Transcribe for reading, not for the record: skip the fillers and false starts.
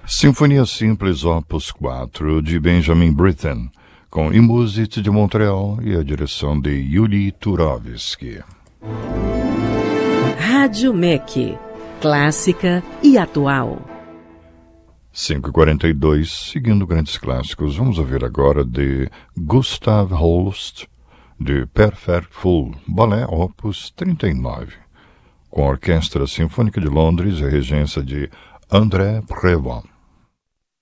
Sinfonia Simples Opus 4 de Benjamin Britten, com Imusite de Montreal e a direção de Yuri Turovsky. Rádio MEC, clássica e atual. 5h42, seguindo grandes clássicos, vamos ouvir agora de Gustav Holst, de Perfect Fool, Balé Opus 39, com a Orquestra Sinfônica de Londres e a regência de André Prévost.